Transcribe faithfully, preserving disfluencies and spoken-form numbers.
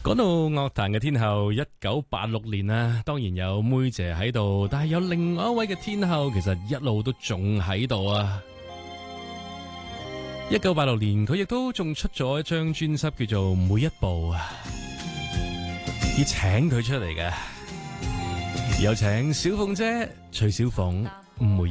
講到樂壇嘅天后，一九八六年啊，當然有妹姐喺度，但係有另外一位嘅天后，其實一路都仲喺度啊。一九八六年，佢亦都仲出咗一張專輯，叫做《每一步》啊，要請佢出嚟嘅，有請小鳳姐、徐小鳳、吳梅